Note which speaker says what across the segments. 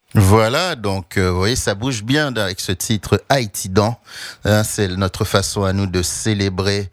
Speaker 1: Voilà, donc vous voyez, ça bouge bien avec ce titre Haïtidan. C'est notre façon à nous de célébrer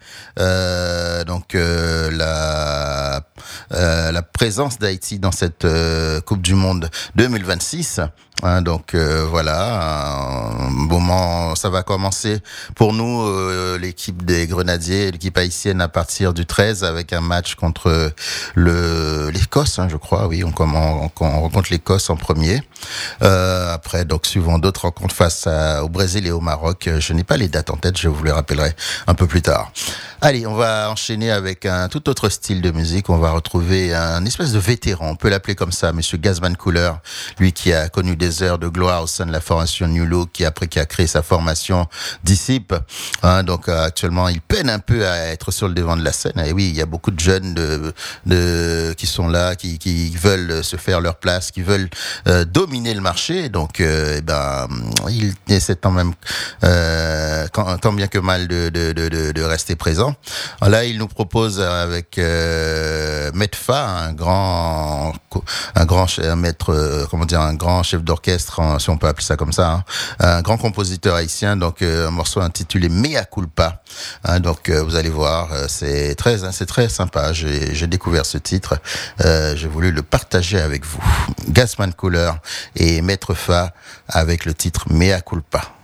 Speaker 1: la présence d'Haïti dans cette Coupe du Monde 2026. Donc voilà, un moment, ça va commencer pour nous, l'équipe des Grenadiers, l'équipe haïtienne à partir du 13 avec un match contre l'Écosse, je crois. Oui, on rencontre l'Écosse en premier. Après, donc, suivant d'autres rencontres au Brésil et au Maroc. Je n'ai pas les dates en tête, je vous les rappellerai un peu plus tard. Allez, on va enchaîner avec un tout autre style de musique. On va retrouver un espèce de vétéran, on peut l'appeler comme ça, Monsieur Gazman Cooler, lui qui a connu des heures de gloire au sein de la formation New Look, qui a créé sa formation Disciple. Donc actuellement, il peine un peu à être sur le devant de la scène. Et oui, il y a beaucoup de jeunes qui sont là, qui veulent se faire leur place, qui veulent dominer le marché. Donc, il essaie quand même, tant bien que mal, de rester présent. Alors là, il nous propose avec Medfa, un grand chef d'orchestre, un, si on peut appeler ça comme ça, un grand compositeur haïtien. Donc, un morceau intitulé Mea Culpa. Donc, vous allez voir, c'est très sympa. J'ai découvert ce titre. J'ai voulu le partager avec vous. Gazman Cooler et Maître Fa avec le titre Mea Culpa.